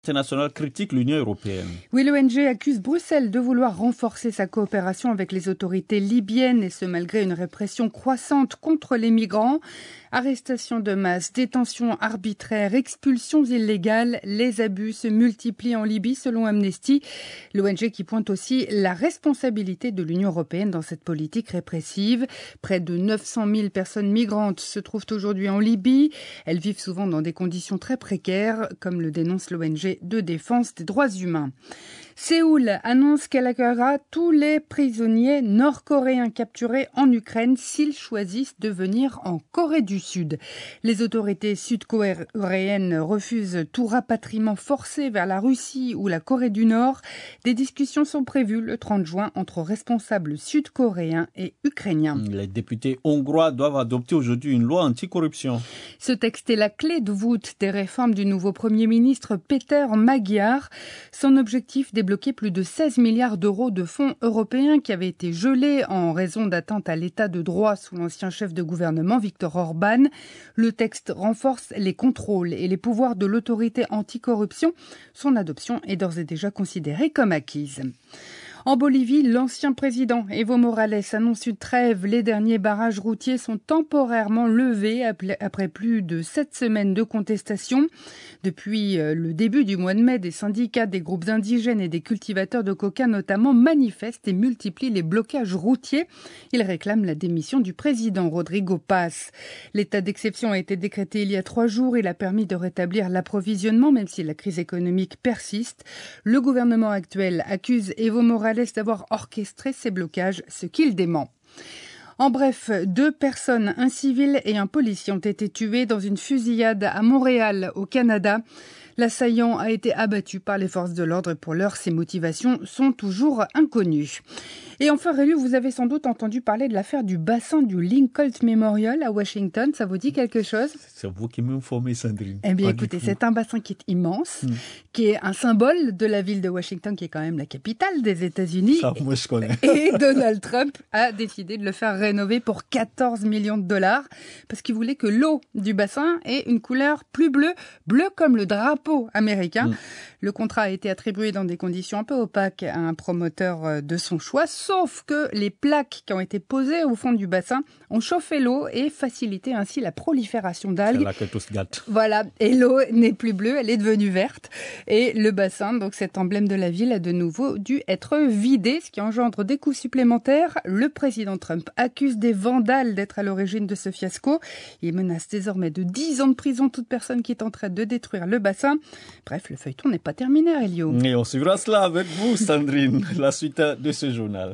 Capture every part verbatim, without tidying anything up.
international critique l'Union européenne. Oui, l'O N G accuse Bruxelles de vouloir renforcer sa coopération avec les autorités libyennes, et ce malgré une répression croissante contre les migrants. Arrestations de masse, détentions arbitraires, expulsions illégales, les abus se multiplient en Libye selon Amnesty. L'O N G qui pointe aussi la responsabilité de l'Union européenne dans cette politique répressive. Près de neuf cent mille personnes migrantes se trouvent aujourd'hui en Libye. Elles vivent souvent dans des conditions très précaires, comme le dénonce l'O N G de défense des droits humains. Séoul annonce qu'elle accueillera tous les prisonniers nord-coréens capturés en Ukraine s'ils choisissent de venir en Corée du Sud. Les autorités sud-coréennes refusent tout rapatriement forcé vers la Russie ou la Corée du Nord. Des discussions sont prévues le trente juin entre responsables sud-coréens et ukrainiens. Les députés hongrois doivent adopter aujourd'hui une loi anticorruption. Ce texte est la clé de voûte des réformes du nouveau Premier ministre Péter Magyar. Son objectif, débloquer plus de seize milliards d'euros de fonds européens qui avaient été gelés en raison d'atteintes à l'état de droit sous l'ancien chef de gouvernement Viktor Orban. Le texte renforce les contrôles et les pouvoirs de l'autorité anticorruption. Son adoption est d'ores et déjà considérée comme acquise. En Bolivie, l'ancien président Evo Morales annonce une trêve. Les derniers barrages routiers sont temporairement levés après plus de sept semaines de contestation. Depuis le début du mois de mai, des syndicats, des groupes indigènes et des cultivateurs de coca notamment manifestent et multiplient les blocages routiers. Ils réclament la démission du président Rodrigo Paz. L'état d'exception a été décrété il y a trois jours. Il a permis de rétablir l'approvisionnement, même si la crise économique persiste. Le gouvernement actuel accuse Evo Morales d'avoir orchestré ces blocages, ce qu'il dément. En bref, deux personnes, un civil et un policier, ont été tués dans une fusillade à Montréal, au Canada. L'assaillant a été abattu par les forces de l'ordre et pour l'heure, ses motivations sont toujours inconnues. Et enfin, Rélu, vous avez sans doute entendu parler de l'affaire du bassin du Lincoln Memorial à Washington. Ça vous dit quelque chose? C'est vous qui m'informez, Sandrine. Eh bien, écoutez, c'est un bassin qui est immense, mmh. qui est un symbole de la ville de Washington, qui est quand même la capitale des États-Unis. Ça, moi, je connais. Et Donald Trump a décidé de le faire rénover pour quatorze millions de dollars, parce qu'il voulait que l'eau du bassin ait une couleur plus bleue, bleue comme le drapeau américain. Mmh. Le contrat a été attribué dans des conditions un peu opaques à un promoteur de son choix, sauf que les plaques qui ont été posées au fond du bassin ont chauffé l'eau et facilité ainsi la prolifération d'algues. C'est là que tout se gâte. Voilà, et l'eau n'est plus bleue, elle est devenue verte. Et le bassin, donc cet emblème de la ville, a de nouveau dû être vidé, ce qui engendre des coûts supplémentaires. Le président Trump accuse des vandales d'être à l'origine de ce fiasco. Il menace désormais de dix ans de prison toute personne qui tenterait de détruire le bassin. Bref, le feuilleton n'est pas terminé, Elio. Et on suivra cela avec vous, Sandrine, la suite de ce journal.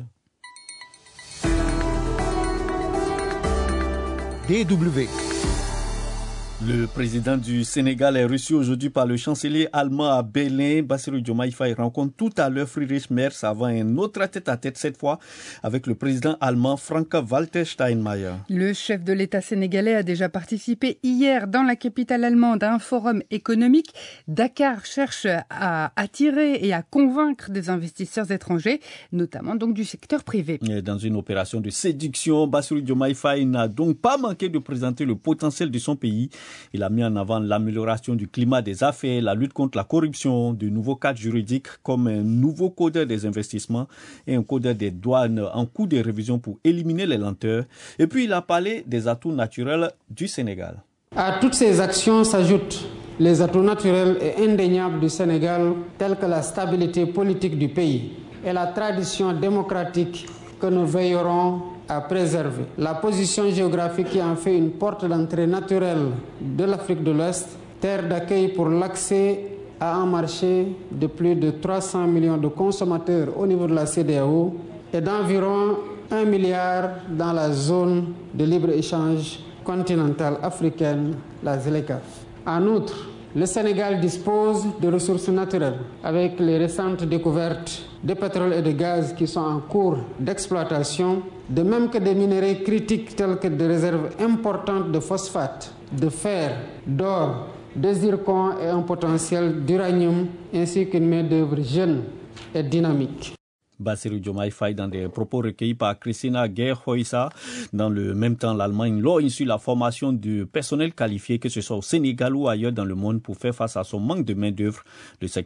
D W. Le président du Sénégal est reçu aujourd'hui par le chancelier allemand à Berlin. Bassirou Diomaye Faye rencontre tout à l'heure Friedrich Merz avant un autre tête-à-tête, cette fois avec le président allemand Frank-Walter Steinmeier. Le chef de l'État sénégalais a déjà participé hier dans la capitale allemande à un forum économique. Dakar cherche à attirer et à convaincre des investisseurs étrangers, notamment donc du secteur privé. Et dans une opération de séduction, Bassirou Diomaye Faye n'a donc pas manqué de présenter le potentiel de son pays. Il a mis en avant l'amélioration du climat des affaires, la lutte contre la corruption, de nouveaux cadres juridiques comme un nouveau code des investissements et un code des douanes en cours de révision pour éliminer les lenteurs. Et puis il a parlé des atouts naturels du Sénégal. À toutes ces actions s'ajoutent les atouts naturels et indéniables du Sénégal, tels que la stabilité politique du pays et la tradition démocratique que nous veillerons à préserver. La position géographique qui en fait une porte d'entrée naturelle de l'Afrique de l'Ouest, terre d'accueil pour l'accès à un marché de plus de trois cents millions de consommateurs au niveau de la C D A O et d'environ un milliard dans la zone de libre-échange continentale africaine, la ZLECAf. En outre, le Sénégal dispose de ressources naturelles avec les récentes découvertes de pétrole et de gaz qui sont en cours d'exploitation, de même que des minerais critiques tels que des réserves importantes de phosphate, de fer, d'or, de zircon et un potentiel d'uranium, ainsi qu'une main-d'œuvre jeune et dynamique. Bassirou Diomaye Faye dans des propos recueillis par Christina Guerre-Hoissa. Dans le même temps, l'Allemagne lorgne sur la formation du personnel qualifié, que ce soit au Sénégal ou ailleurs dans le monde, pour faire face à son manque de main-d'œuvre. Le secteur